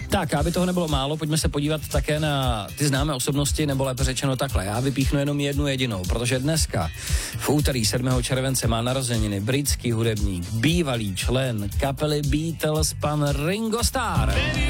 Tak, aby toho nebylo málo, pojďme se podívat také na ty známé osobnosti, nebo lépe řečeno takhle. Já vypíchnu jenom jednu jedinou, protože dneska v úterý 7. července má narozeniny britský hudebník, bývalý člen kapely Beatles, pan Ringo Starr.